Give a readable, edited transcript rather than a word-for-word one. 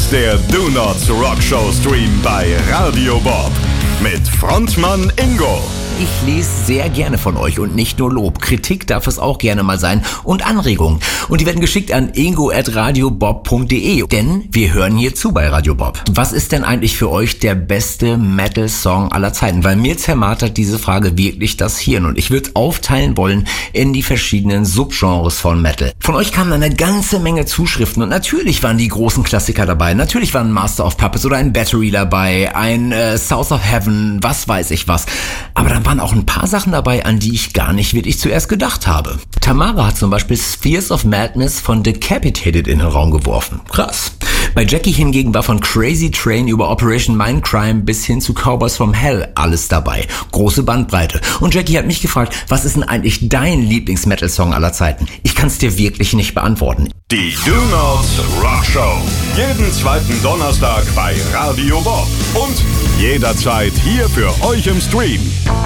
ist der Do Not Rock Show Stream bei Radio Bob mit Frontmann Ingo. Ich lese sehr gerne von euch und nicht nur Lob. Kritik darf es auch gerne mal sein und Anregungen. Und die werden geschickt an ingo@radiobob.de, denn wir hören hier zu bei Radio Bob. Was ist denn eigentlich für euch der beste Metal-Song aller Zeiten? Weil mir zermartert diese Frage wirklich das Hirn und ich würde aufteilen wollen in die verschiedenen Subgenres von Metal. Von euch kamen eine ganze Menge Zuschriften und natürlich waren die großen Klassiker dabei. Natürlich waren Master of Puppets oder ein Battery dabei, ein South of Heaven, was weiß ich was. Aber dann waren auch ein paar Sachen dabei, an die ich gar nicht wirklich zuerst gedacht habe. Tamara hat zum Beispiel Spheres of Madness von Decapitated in den Raum geworfen. Krass. Bei Jackie hingegen war von Crazy Train über Operation Mindcrime bis hin zu Cowboys from Hell alles dabei. Große Bandbreite. Und Jackie hat mich gefragt, was ist denn eigentlich dein Lieblings-Metal-Song aller Zeiten? Ich kann es dir wirklich nicht beantworten. Die Do Not Rock Show. Jeden zweiten Donnerstag bei Radio Bob. Und jederzeit hier für euch im Stream.